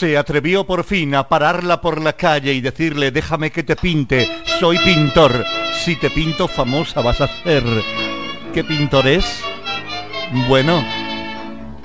se atrevió por fin a pararla por la calle y decirle: déjame que te pinte, soy pintor, si te pinto famosa vas a ser. ¿Qué pintor es? Bueno,